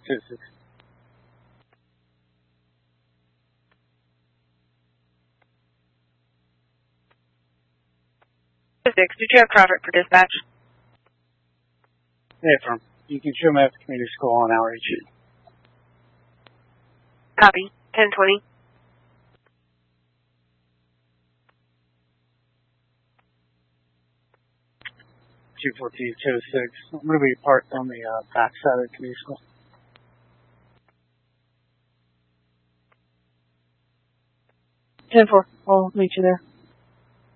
2-6. Did you have traffic for dispatch? Yeah, firm. You can show me at the community school on outreach. Copy. 1020. G14-206. I'm going to be parked on the back side of the community school. 10-4. I'll meet you there.